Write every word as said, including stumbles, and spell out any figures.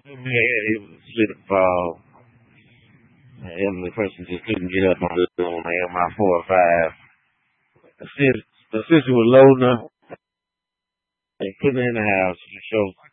Yeah, it was a slip and fall. The elderly person just couldn't get up on the on M I four or five. The sister, the sister was loading up and putting her in the house to show